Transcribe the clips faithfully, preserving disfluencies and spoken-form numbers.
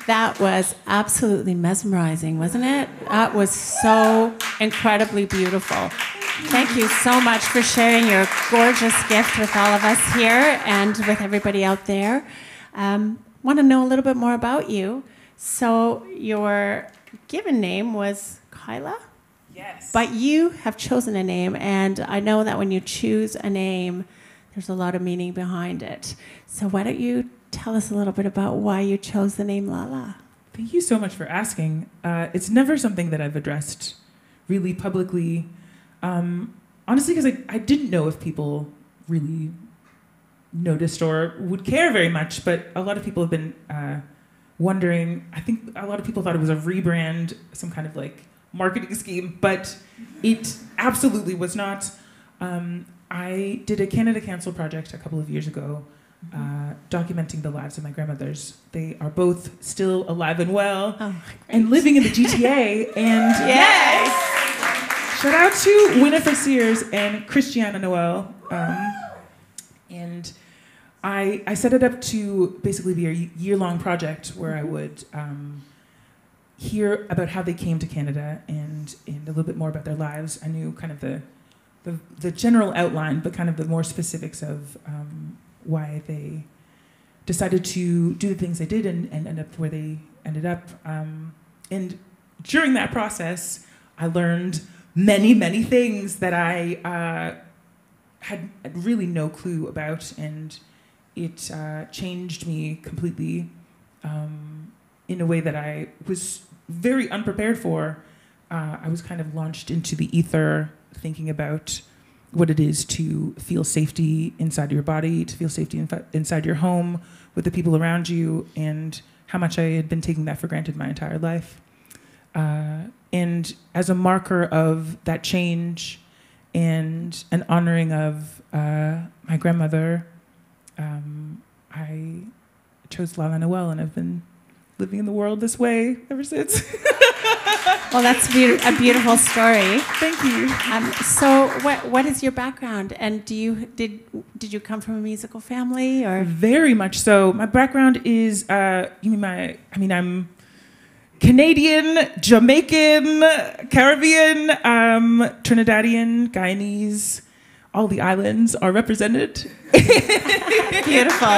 That was absolutely mesmerizing, wasn't it? That was so incredibly beautiful. Thank you so much for sharing your gorgeous gift with all of us here and with everybody out there. Um, want to know a little bit more about you. So your given name was Kyla? Yes. But you have chosen a name, and I know that when you choose a name, there's a lot of meaning behind it. So why don't you tell us a little bit about why you chose the name Lala? Thank you so much for asking. Uh, it's never something that I've addressed really publicly. Um, honestly, because I, I didn't know if people really noticed or would care very much, but a lot of people have been uh, wondering. I think a lot of people thought it was a rebrand, some kind of like marketing scheme, but it absolutely was not. Um, I did a Canada Council project a couple of years ago, uh, documenting the lives of my grandmothers. They are both still alive and well, oh, and living in the G T A. And yes, shout out to Winifred Sears and Christiana Noel. Um, and I I set it up to basically be a year-long project where I would um, hear about how they came to Canada and and a little bit more about their lives. I knew kind of the The, the general outline, but kind of the more specifics of um, why they decided to do the things they did and, and end up where they ended up. Um, and during that process, I learned many, many things that I uh, had, had really no clue about, and it uh, changed me completely um, in a way that I was very unprepared for. Uh, I was kind of launched into the ether, thinking about what it is to feel safety inside your body, to feel safety in, inside your home with the people around you, and how much I had been taking that for granted my entire life. Uh, and as a marker of that change and an honoring of uh, my grandmother, um, I chose Lala Noel, and I've been living in the world this way ever since. Well, that's be- a beautiful story. Thank you. Um, so, what what is your background? And do you did did you come from a musical family, or very much so? My background is uh, you mean my? I mean, I'm Canadian, Jamaican, Caribbean, um, Trinidadian, Guyanese. All the islands are represented. Beautiful.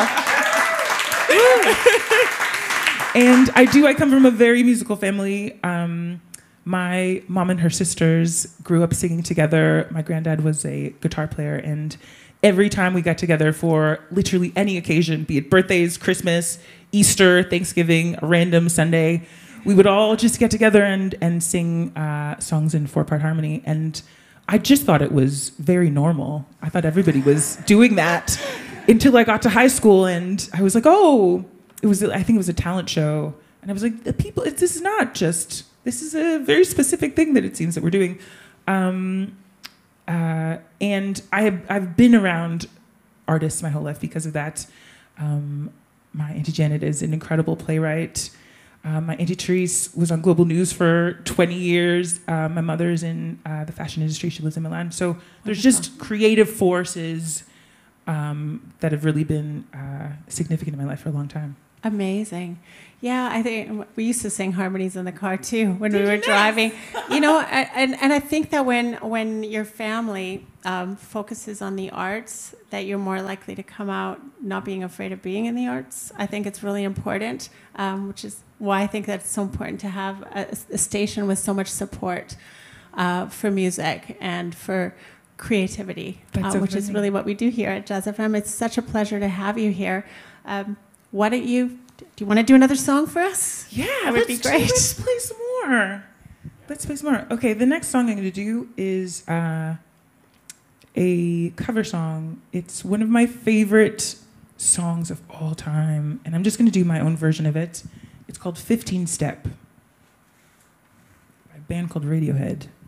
And I do. I come from a very musical family. Um, my mom and her sisters grew up singing together. My granddad was a guitar player, and every time we got together for literally any occasion, be it birthdays, Christmas, Easter, Thanksgiving, a random Sunday, we would all just get together and and sing uh, songs in four-part harmony. And I just thought it was very normal. I thought everybody was doing that until I got to high school, and I was like, oh. It was, I think it was a talent show, and I was like, the people, it's, this is not just, this is a very specific thing that it seems that we're doing. Um, uh, and I have, I've been around artists my whole life because of that. Um, my Auntie Janet is an incredible playwright. Uh, my Auntie Therese was on Global News for twenty years. Uh, my mother's in uh, the fashion industry. She lives in Milan. So there's just creative forces um, that have really been uh, significant in my life for a long time. Amazing. Yeah, I think we used to sing harmonies in the car too when we were driving. You know, and and I think that when when your family um, focuses on the arts, that you're more likely to come out not being afraid of being in the arts. I think it's really important, um, which is why I think that it's so important to have a, a station with so much support uh, for music and for creativity, uh, so which funny. is really what we do here at Jazz F M. It's such a pleasure to have you here. Um, Why don't you, do you want to do another song for us? Yeah, that would let's be great. Do, let's play some more. Let's play some more. Okay, the next song I'm going to do is uh, a cover song. It's one of my favorite songs of all time, and I'm just going to do my own version of it. It's called fifteen Step by a band called Radiohead.